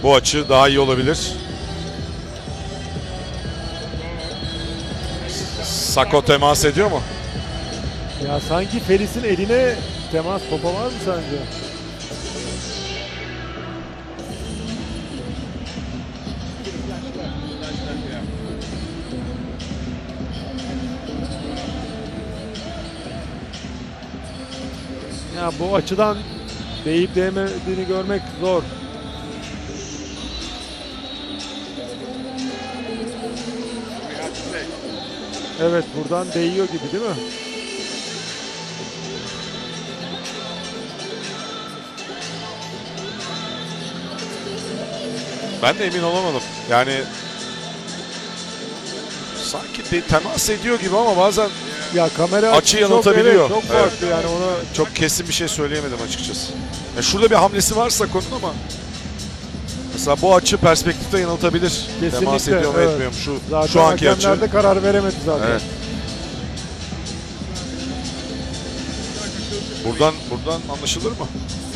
Bu açı daha iyi olabilir. Sako temas ediyor mu? Ya sanki Felis'in eline temas, topa var mı sence? Ya bu açıdan değip değmediğini görmek zor. Evet, buradan değiyor gibi değil mi? Ben de emin olamadım. Yani sanki temas ediyor gibi ama bazen Ya kamera açı çok, yanıltabiliyor. evet, çok farklı yani onu. Çok kesin bir şey söyleyemedim açıkçası. Ya şurada bir hamlesi varsa konunun ama mesela bu açı perspektifte yanıltabilir. Kesinlikle, Temas ediyor mu evet. etmiyor mu Zaten şu anki açı. hakemler de karar veremedi zaten. Evet. Buradan anlaşılır mı?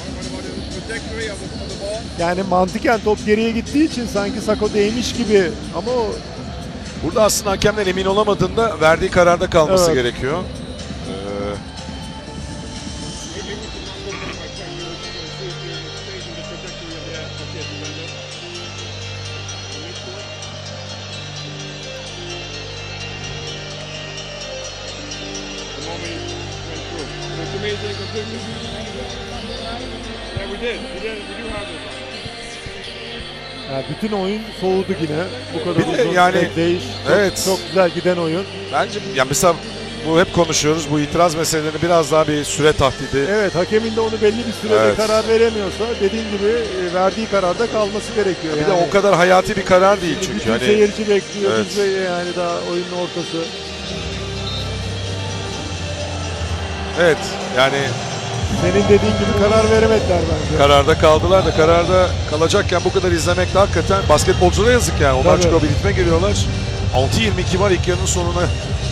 Yani mantıken top geriye gittiği için sanki Sako değmiş gibi ama o Burada aslında hakemler emin olamadığında verdiği kararda kalması Evet. gerekiyor. yani bütün oyun soğudu yine. Bu kadar Bir de uzun yani, bekleyiş. evet. Çok güzel giden oyun. Bence ya mesela bu hep konuşuyoruz. Bu itiraz meselelerini biraz daha bir süre tahdidi. Evet, hakemin de onu belli bir sürede Evet. karar veremiyorsa dediğin gibi verdiği kararda kalması gerekiyor. Bir yani. de o kadar hayati bir karar değil çünkü. Bütün Hani seyirci bekliyor. Evet. Biz de yani daha oyunun ortası. evet yani Senin dediğin gibi karar veremediler bence. kararda kaldılar da kararda kalacakken bu kadar izlemek de hakikaten basketbolculara yazık yani. Onlar Tabii. çıkıyor bir ritme giriyorlar. 6-22 var ilk yarının sonuna.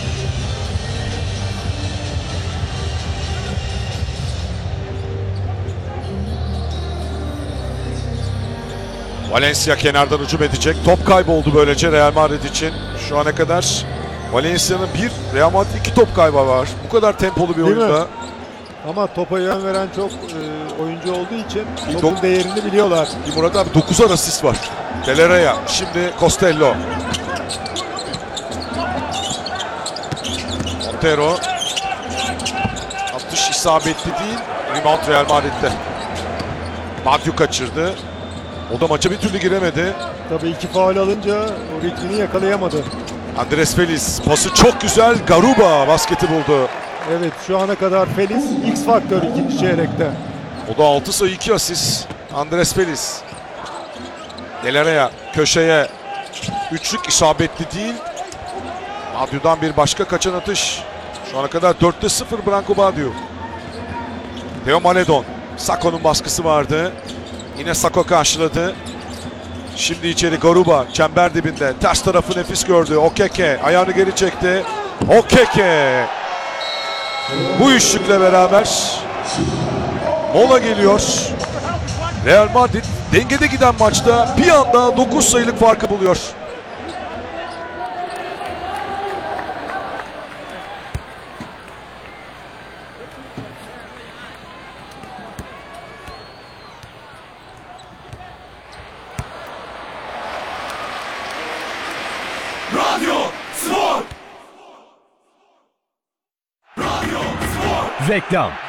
Valencia kenardan hücum edecek. Top kayboldu böylece Real Madrid için. Şu ana kadar Valencia'nın bir, Real Madrid 2 top kaybı var. Bu kadar tempolu bir Değil mi? oyunda. Ama topa yön veren çok oyuncu olduğu için Bir topun değerini biliyorlar. Murat abi 9'ar asist var. Delereya. Şimdi Costello. Montero. Atış isabetli değil. Rebound Real Madrid'de. Badiou kaçırdı. O da maça bir türlü giremedi. Tabii iki faul alınca o ritmini yakalayamadı. Andres Feliz. Pası çok güzel. Garuba basketi buldu. Evet, şu ana kadar Felis X faktör ikinci çeyrekte. O da 6 sayı 2 asist. Andres Feliz. Delereya köşeye. Üçlük isabetli değil. Badiou'dan bir başka kaçan atış. Şu ana kadar 4'te 0 Branko Badiou. Theo Maledon. Sako'nun baskısı vardı. Yine Sako karşıladı. Şimdi içeri Garuba. Çember dibinde. Ters tarafı nefis gördü. Okeke. Ayağını geri çekti. Okeke. Bu üçlükle beraber mola geliyor. Real Madrid dengede giden maçta bir anda 9 sayılık farkı buluyor. Reklam.